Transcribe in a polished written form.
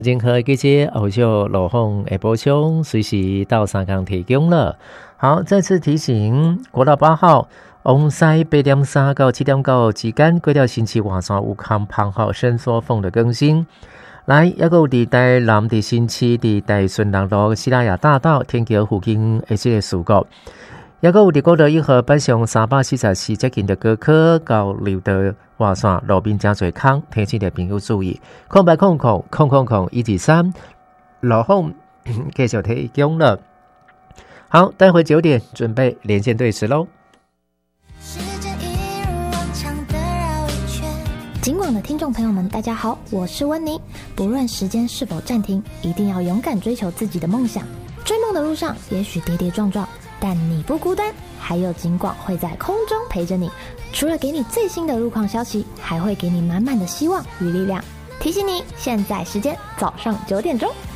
任何记者后续路况的补充，随时到3天提供了。好，再次提醒，国道8号往西8点3到7点9之间，过了星期外线有空旁号伸缩缝的更新。来，还有伫台南的新市伫台顺南路西拉雅大道天桥附近的这个事故。还有伫国道1号北上344接近的高科到流道外线路边真侪空，提醒的朋友注意。08000000123路况继续提供了。好，待会9点准备连线对时喽。 警广的听众朋友们，大家好，我是温妮。不论时间是否暂停，一定要勇敢追求自己的梦想。追梦的路上，也许跌跌撞撞，但你不孤单，还有警广会在空中陪着你。除了给你最新的路况消息，还会给你满满的希望与力量。提醒你，现在时间早上9点钟。